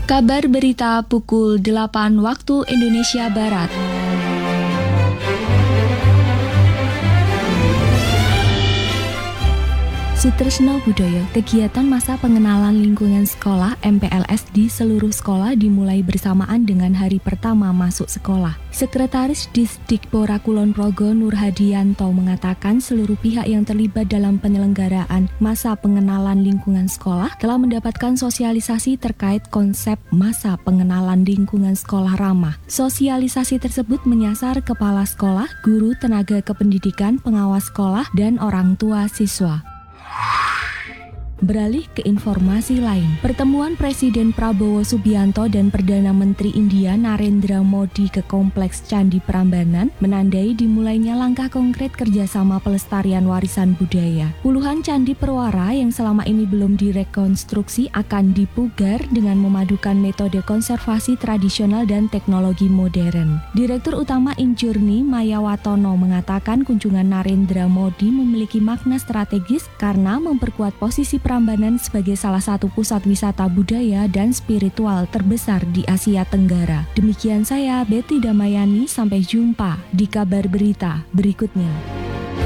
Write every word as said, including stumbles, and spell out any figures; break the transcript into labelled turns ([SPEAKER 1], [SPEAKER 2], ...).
[SPEAKER 1] Kabar berita pukul delapan waktu Indonesia Barat. Sutresno Budaya, kegiatan masa pengenalan lingkungan sekolah M P L S di seluruh sekolah dimulai bersamaan dengan hari pertama masuk sekolah. Sekretaris Disdikpora Kulon Progo Nur Hadianto mengatakan seluruh pihak yang terlibat dalam penyelenggaraan masa pengenalan lingkungan sekolah telah mendapatkan sosialisasi terkait konsep masa pengenalan lingkungan sekolah ramah. Sosialisasi tersebut menyasar kepala sekolah, guru, tenaga kependidikan, pengawas sekolah, dan orang tua siswa. Beralih ke informasi lain, pertemuan Presiden Prabowo Subianto dan Perdana Menteri India Narendra Modi ke Kompleks Candi Prambanan menandai dimulainya langkah konkret kerjasama pelestarian warisan budaya. Puluhan candi perwara yang selama ini belum direkonstruksi akan dipugar dengan memadukan metode konservasi tradisional dan teknologi modern. Direktur Utama Injurni Maya Watono mengatakan kunjungan Narendra Modi memiliki makna strategis karena memperkuat posisi Prambanan sebagai salah satu pusat wisata budaya dan spiritual terbesar di Asia Tenggara. Demikian saya, Betty Damayani, sampai jumpa di kabar berita berikutnya.